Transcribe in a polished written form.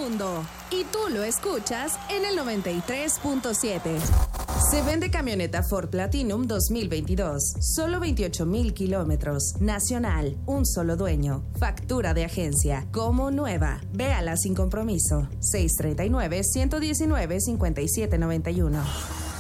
mundo. Y tú lo escuchas en el 93.7. Se vende camioneta Ford Platinum 2022. Solo 28,000 kilómetros. Nacional. Un solo dueño. Factura de agencia. Como nueva. Véala sin compromiso. 639-119-5791.